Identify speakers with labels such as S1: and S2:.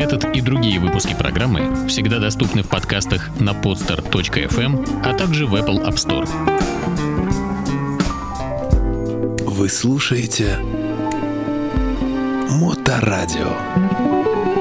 S1: Этот и другие выпуски программы всегда доступны в подкастах на podster.fm, а также в Apple App Store.
S2: Вы слушаете Моторадио.